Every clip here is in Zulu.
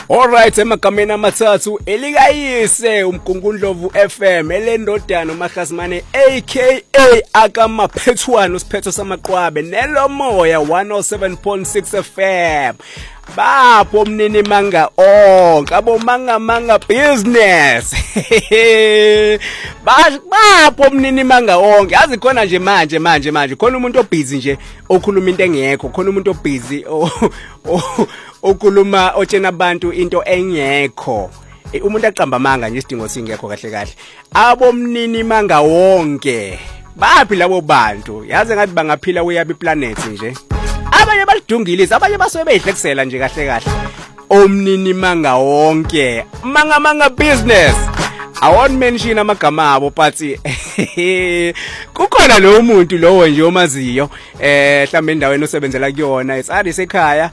Alright, emagameni amathathu elikayise uMgungundlovu FM elendodana uMahlasimane aka akamaphethwano siphetho samaqwabe nelomoya 107.6 FM. Bapho mnini manga onke abomanga business. Bapho mnini manga onke azi khona nje manje khona umuntu obusy nje okhuluma into engekho, khona umuntu obusy okhuluma otshena abantu into engekho. Umuntu aqamba manga nje isidingo singekho kahle abomnini manga wonke baphi labo bantu yazi ngathi bangaphila kuyabi planet nje. Abanye balidungilisa, abanye basuke beyihlekisela nje kahle omnini manga wonke manga business. I won't mention amagama abo but kukhona lo muntu lowo nje omaziyo mhlambe endaweni osebenzela kuyona isari sekhaya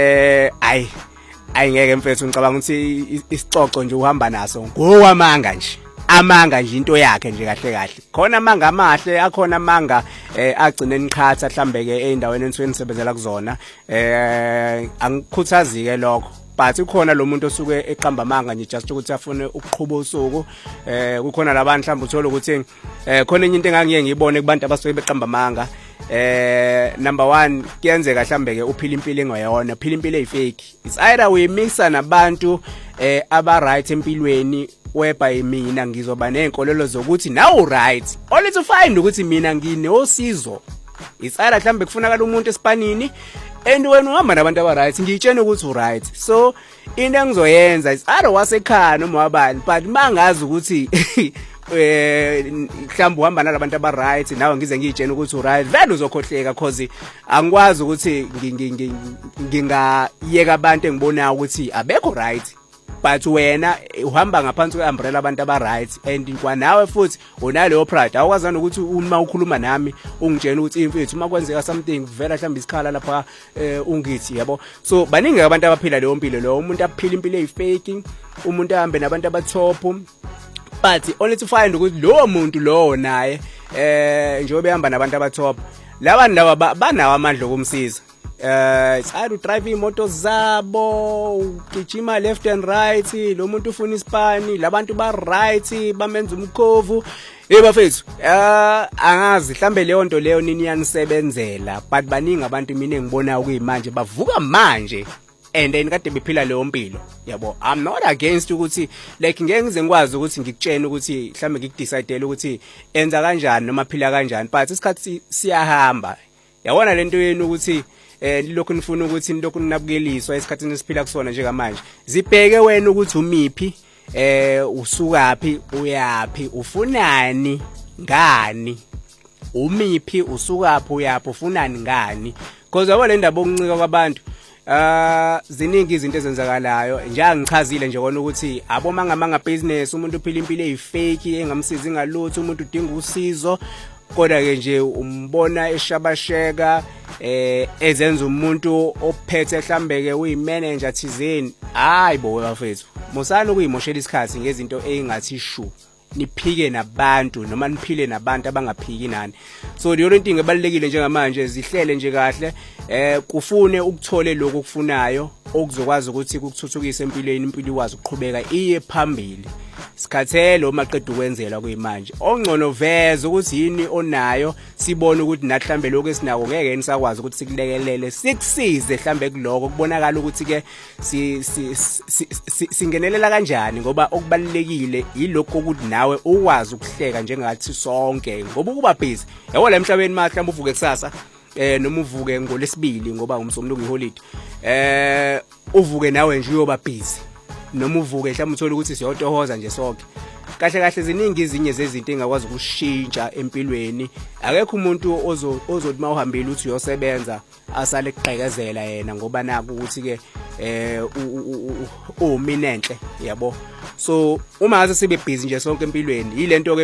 ayingeke mfethu ngicabanga ukuthi isicoco nje uhamba naso ngokwamanga nje. Amanga nje into yakhe nje kahle khona amanga amahle akhona amanga agcine niqhatha mhlambe ke endaweni enisuke nisebenzela kuzona angikukhuthazi ke lokho but ukhona lo muntu osuke eqamba amanga nje just ukuthi afune ukuqhubha usuku. Kukhona labantu mhlambe uthola ukuthi khona enye into engangiye ngiyibone kubantu abasuke beqamba amanga. Number 1 kuyenzeka mhlambe ke uphila impilo engeyona, phila impilo eyifake. It's either we mixa nabantu aba right empilweni whereby mina ngizoba nenkolelo zokuthi now right only to find ukuthi mina ngineosizo. It's either mhlambe kufunakala umuntu esipanini and wena uhamba nabantu aba right ngiyitshena ukuthi u right, so into engizoyenza is either wasekhaya noma wabani but mangazi ukuthi mhlawumbe uhamba nalabantu aba right nawe ngize ngiyitshena ukuthi u right vele uzokhohleka cause angikwazi ukuthi ngingayeka abantu engibonayo ukuthi abekho right but wena uhamba ngaphansi kweumbrella abantu aba right and kwanawe futhi unaleyo pride awukazana ukuthi uma ukhuluma nami ungitshena ukuthi imfethu uma kwenzeka something vela mhlawumbe isikhala lapha ungithi yabo. So baningi abantu abaphila leyo mpilo lo, umuntu aphila impilo eyifake, umuntu ahambe nabantu abatop but only to find ukuthi lo muntu lo naye njengoba ehamba nabantu abatop labantu laba banawo amandla okumsiza. It's hard to drive imoto zabo ugijima left and right, lo muntu ufuna isipani labantu ba right bamenza umkhovu bafethu. Angazi mhlambe leyo nto leyo nini yanisebenzela but baningi abantu mina engibona ukuyimanje bavuka manje and then kade bephila leyo mpilo yabo. I'm not against ukuthi like ngeke ngize ngikwazi ukuthi ngikutshene ukuthi mhlambe ngikudecide ukuthi enza kanjani noma phila kanjani but isikhathi siyahamba yabona lento yenu ukuthi lokho nifuna ukuthi lokho ninabukeliswa esikhathini esiphila kusona njengamanje zibheke wena ukuthi umiphi usukapi uyapi ufunani ngani, umiphi usukapi uyapi ufunani ngani because yabo le ndaba okuncika kwabantu ziningi izinto ezenzakalayo njengoba ngichazile nje kona ukuthi abomanga business umuntu uphila impilo eyifake engamsizi ngalutho, umuntu udinga usizo kodwa ke nje umbona eshabasheka ezenza umuntu ophethe mhlambe ke uyimanager thizeni. Hayibo bafethu musana ukuyimoshela isikhathi ngezinto engathi shu niphike nabantu noma niphile nabantu abangaphiki nani. So leyo into ngebalekile njengamanje zihlele nje kahle kufune ukuthole lokho okufunayo okuzokwazi ukuthi kukuthuthukise empilweni, impilo ikwazi ukuqhubeka iye phambili. Sikhathele omaqeda ukwenzela kuyimanje ongcono veze ukuthi yini onayo sibone ukuthi nathi mhlambe lokho esinako ngeke nisakwazi ukuthi sikulekelele sikusize mhlambe kuloko kubonakala ukuthi ke singenelela kanjani ngoba okubalekile yilokho ukuthi nawe ukwazi ukuhleka njengathi sonke ngoba ukuba busy yabo la emhlabeni mhlawumbe uvuke kusasa noma uvuke ngolesibili ngoba ngumsomluku iholiday uvuke nawe nje uyoba busy noma uvuke mhlawumbe uthola ukuthi siyotohoza nje sonke kahle ziningi izinye zezinto engakwazi ukushintsha empilweni. Akekho umuntu ozothi mawuhambile uthi uyosebenza asale kuqhekezela yena ngoba naku ukuthi ke uminenhle yabo. So uma ngaze sibe busy nje sonke empilweni yilento